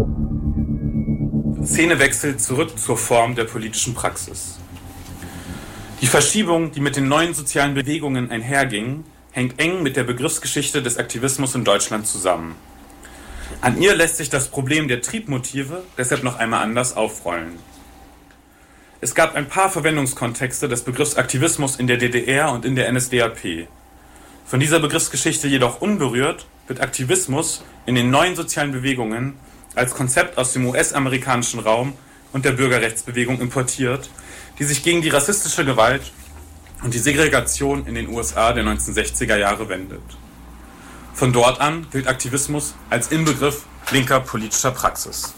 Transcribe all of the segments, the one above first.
Szenewechsel zurück zur Form der politischen Praxis. Die Verschiebung, die mit den neuen sozialen Bewegungen einherging, hängt eng mit der Begriffsgeschichte des Aktivismus in Deutschland zusammen. An ihr lässt sich das Problem der Triebmotive deshalb noch einmal anders aufrollen. Es gab ein paar Verwendungskontexte des Begriffs Aktivismus in der DDR und in der NSDAP. Von dieser Begriffsgeschichte jedoch unberührt wird Aktivismus in den neuen sozialen Bewegungen als Konzept aus dem US-amerikanischen Raum und der Bürgerrechtsbewegung importiert, die sich gegen die rassistische Gewalt und die Segregation in den USA der 1960er Jahre wendet. Von dort an gilt Aktivismus als Inbegriff linker politischer Praxis.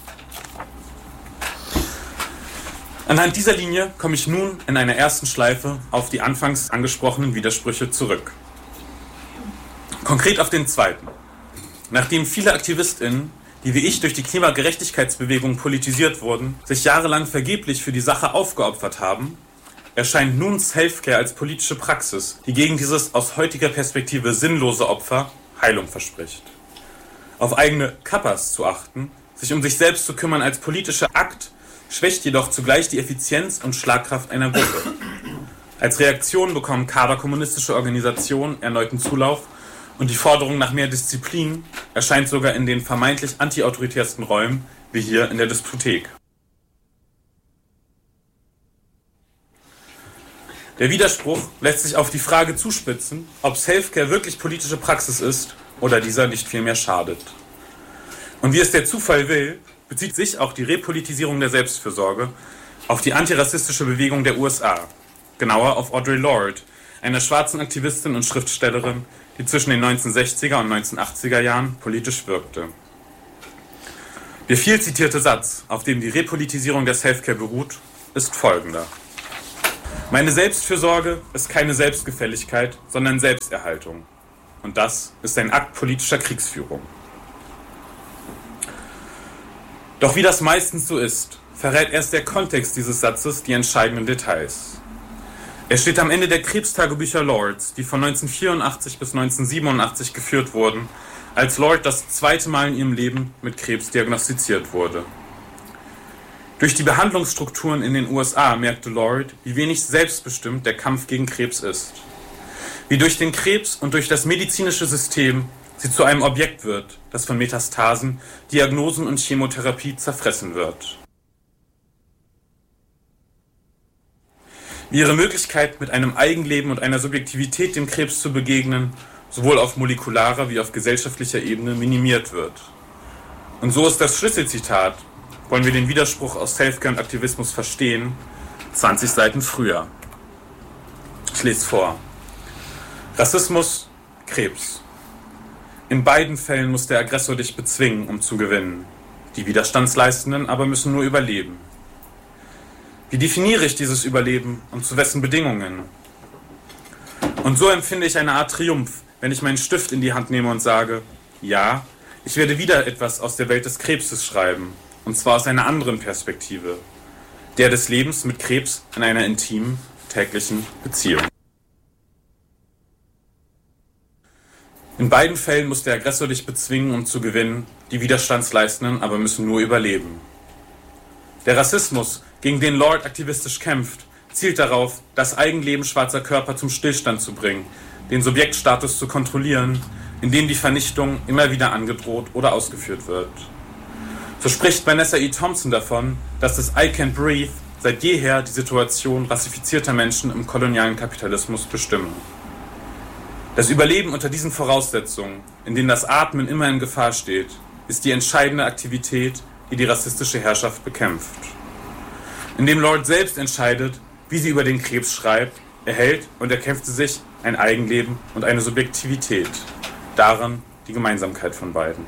Anhand dieser Linie komme ich nun in einer ersten Schleife auf die anfangs angesprochenen Widersprüche zurück. Konkret auf den zweiten. Nachdem viele AktivistInnen, die wie ich durch die Klimagerechtigkeitsbewegung politisiert wurden, sich jahrelang vergeblich für die Sache aufgeopfert haben, erscheint nun Selfcare als politische Praxis, die gegen dieses aus heutiger Perspektive sinnlose Opfer Heilung verspricht. Auf eigene Kappas zu achten, sich um sich selbst zu kümmern als politischer Akt, schwächt jedoch zugleich die Effizienz und Schlagkraft einer Gruppe. Als Reaktion bekommen kaderkommunistische Organisationen erneuten Zulauf und die Forderung nach mehr Disziplin erscheint sogar in den vermeintlich antiautoritärsten Räumen, wie hier in der Diskothek. Der Widerspruch lässt sich auf die Frage zuspitzen, ob Selfcare wirklich politische Praxis ist oder dieser nicht vielmehr schadet. Und wie es der Zufall will, bezieht sich auch die Repolitisierung der Selbstfürsorge auf die antirassistische Bewegung der USA, genauer auf Audre Lorde, einer schwarzen Aktivistin und Schriftstellerin, die zwischen den 1960er und 1980er Jahren politisch wirkte. Der viel zitierte Satz, auf dem die Repolitisierung der Selfcare beruht, ist folgender: Meine Selbstfürsorge ist keine Selbstgefälligkeit, sondern Selbsterhaltung. Und das ist ein Akt politischer Kriegsführung. Doch wie das meistens so ist, verrät erst der Kontext dieses Satzes die entscheidenden Details. Er steht am Ende der Krebstagebücher Lords, die von 1984 bis 1987 geführt wurden, als Lorde das zweite Mal in ihrem Leben mit Krebs diagnostiziert wurde. Durch die Behandlungsstrukturen in den USA merkte Lorde, wie wenig selbstbestimmt der Kampf gegen Krebs ist. Wie durch den Krebs und durch das medizinische System sie zu einem Objekt wird, das von Metastasen, Diagnosen und Chemotherapie zerfressen wird. Wie ihre Möglichkeit, mit einem Eigenleben und einer Subjektivität dem Krebs zu begegnen, sowohl auf molekularer wie auf gesellschaftlicher Ebene minimiert wird. Und so ist das Schlüsselzitat, wollen wir den Widerspruch aus Selfcare und Aktivismus verstehen, 20 Seiten früher. Ich lese vor. Rassismus, Krebs. In beiden Fällen muss der Aggressor dich bezwingen, um zu gewinnen. Die Widerstandsleistenden aber müssen nur überleben. Wie definiere ich dieses Überleben und zu wessen Bedingungen? Und so empfinde ich eine Art Triumph, wenn ich meinen Stift in die Hand nehme und sage, ja, ich werde wieder etwas aus der Welt des Krebses schreiben, und zwar aus einer anderen Perspektive, der des Lebens mit Krebs in einer intimen, täglichen Beziehung. In beiden Fällen muss der Aggressor dich bezwingen, um zu gewinnen, die Widerstandsleistenden aber müssen nur überleben. Der Rassismus, gegen den Lorde aktivistisch kämpft, zielt darauf, das Eigenleben schwarzer Körper zum Stillstand zu bringen, den Subjektstatus zu kontrollieren, in dem die Vernichtung immer wieder angedroht oder ausgeführt wird. So spricht Vanessa E. Thompson davon, dass das I Can't Breathe seit jeher die Situation rassifizierter Menschen im kolonialen Kapitalismus bestimmen. Das Überleben unter diesen Voraussetzungen, in denen das Atmen immer in Gefahr steht, ist die entscheidende Aktivität, die die rassistische Herrschaft bekämpft. Indem Lorde selbst entscheidet, wie sie über den Krebs schreibt, erhält und erkämpft sie sich ein Eigenleben und eine Subjektivität. Daran die Gemeinsamkeit von beiden.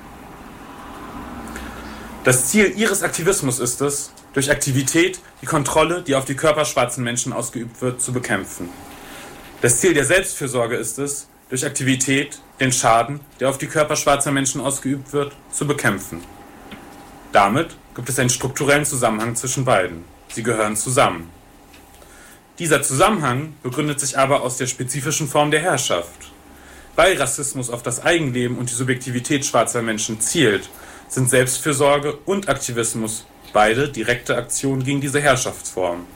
Das Ziel ihres Aktivismus ist es, durch Aktivität die Kontrolle, die auf die Körper schwarzen Menschen ausgeübt wird, zu bekämpfen. Das Ziel der Selbstfürsorge ist es, durch Aktivität den Schaden, der auf die Körper schwarzer Menschen ausgeübt wird, zu bekämpfen. Damit gibt es einen strukturellen Zusammenhang zwischen beiden. Sie gehören zusammen. Dieser Zusammenhang begründet sich aber aus der spezifischen Form der Herrschaft. Weil Rassismus auf das Eigenleben und die Subjektivität schwarzer Menschen zielt, sind Selbstfürsorge und Aktivismus beide direkte Aktionen gegen diese Herrschaftsform.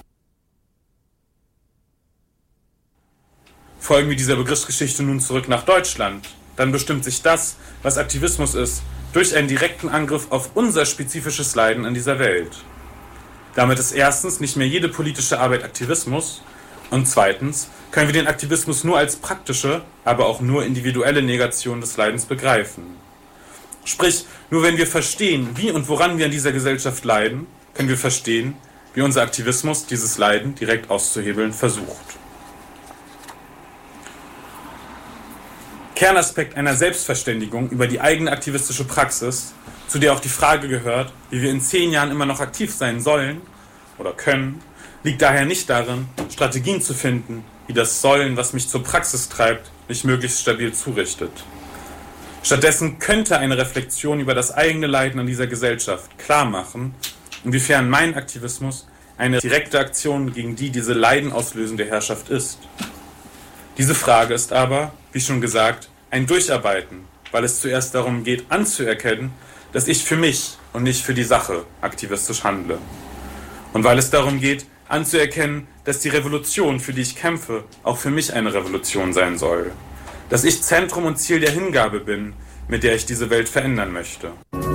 Folgen wir dieser Begriffsgeschichte nun zurück nach Deutschland, dann bestimmt sich das, was Aktivismus ist, durch einen direkten Angriff auf unser spezifisches Leiden in dieser Welt. Damit ist erstens nicht mehr jede politische Arbeit Aktivismus und zweitens können wir den Aktivismus nur als praktische, aber auch nur individuelle Negation des Leidens begreifen. Sprich, nur wenn wir verstehen, wie und woran wir in dieser Gesellschaft leiden, können wir verstehen, wie unser Aktivismus dieses Leiden direkt auszuhebeln versucht. Kernaspekt einer Selbstverständigung über die eigene aktivistische Praxis, zu der auch die Frage gehört, wie wir in 10 Jahren immer noch aktiv sein sollen oder können, liegt daher nicht darin, Strategien zu finden, wie das Sollen, was mich zur Praxis treibt, mich möglichst stabil zurichtet. Stattdessen könnte eine Reflexion über das eigene Leiden an dieser Gesellschaft klar machen, inwiefern mein Aktivismus eine direkte Aktion gegen diese Leiden auslösende Herrschaft ist. Diese Frage ist aber, wie schon gesagt, ein Durcharbeiten, weil es zuerst darum geht, anzuerkennen, dass ich für mich und nicht für die Sache aktivistisch handle. Und weil es darum geht, anzuerkennen, dass die Revolution, für die ich kämpfe, auch für mich eine Revolution sein soll. Dass ich Zentrum und Ziel der Hingabe bin, mit der ich diese Welt verändern möchte.